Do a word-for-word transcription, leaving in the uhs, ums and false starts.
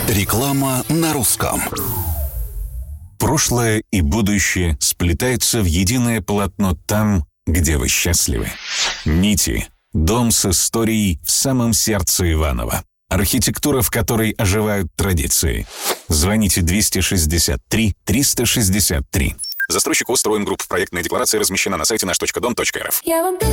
Реклама на русском. Прошлое и будущее сплетаются в единое полотно там, где вы счастливы. Нити. Дом с историей в самом сердце Иваново. Архитектура, в которой оживают традиции. Звоните двести шестьдесят три триста шестьдесят три. Застройщик устроен групп. Проектная декларация размещена на сайте наш точка дом точка эр эф. Я вам песню